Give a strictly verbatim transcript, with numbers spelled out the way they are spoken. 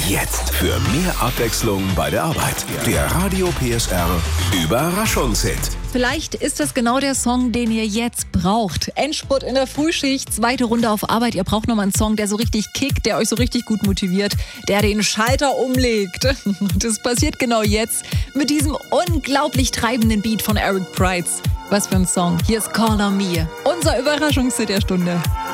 Jetzt für mehr Abwechslung bei der Arbeit. Der Radio P S R Überraschungshit. Vielleicht ist das genau der Song, den ihr jetzt braucht. Endspurt in der Frühschicht, zweite Runde auf Arbeit. Ihr braucht nochmal einen Song, der so richtig kickt, der euch so richtig gut motiviert, der den Schalter umlegt. Das passiert genau jetzt mit diesem unglaublich treibenden Beat von Eric Prydz. Was für ein Song. Hier ist Call on Me, unser Überraschungshit der Stunde.